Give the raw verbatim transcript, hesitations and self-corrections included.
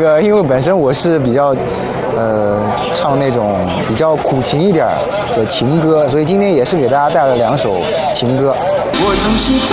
个因为本身我是比较呃唱那种比较苦情一点的情歌，所以今天也是给大家带了两首情歌。 我总是